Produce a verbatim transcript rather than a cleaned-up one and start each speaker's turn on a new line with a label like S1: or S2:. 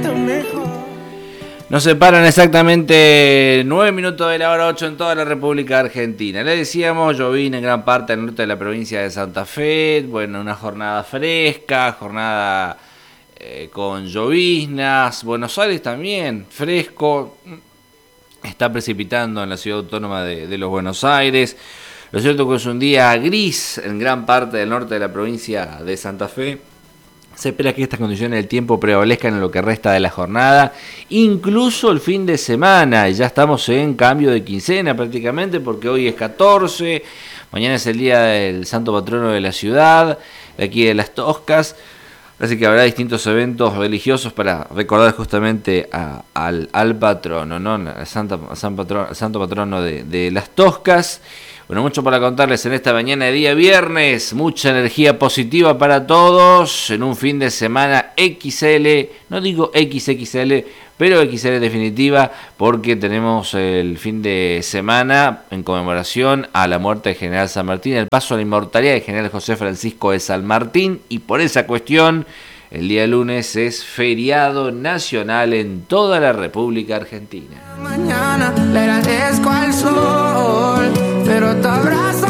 S1: Nos separan exactamente nueve minutos de la hora ocho en toda la República Argentina. Le decíamos, llovina en gran parte del norte de la provincia de Santa Fe. Bueno, una jornada fresca, jornada eh, con lloviznas. Buenos Aires también, fresco. Está precipitando en la ciudad autónoma de, de los Buenos Aires. Lo cierto es que es un día gris en gran parte del norte de la provincia de Santa Fe. Se espera que estas condiciones del tiempo prevalezcan en lo que resta de la jornada, incluso el fin de semana. Ya estamos en cambio de quincena prácticamente, porque hoy es catorce, mañana es el día del santo patrono de la ciudad, de aquí de Las Toscas. Así que habrá distintos eventos religiosos para recordar justamente a, al, al patrono, ¿no? Al santo, san patrono, santo patrono de, de Las Toscas. Bueno, mucho para contarles en esta mañana de día viernes, mucha energía positiva para todos, en un fin de semana equis ele, no digo equis equis ele, pero equis ele definitiva, porque tenemos el fin de semana en conmemoración a la muerte del general San Martín, el paso a la inmortalidad del general José Francisco de San Martín, y por esa cuestión, el día lunes es feriado nacional en toda la República Argentina.
S2: Mañana le agradezco al sol, pero te abrazo.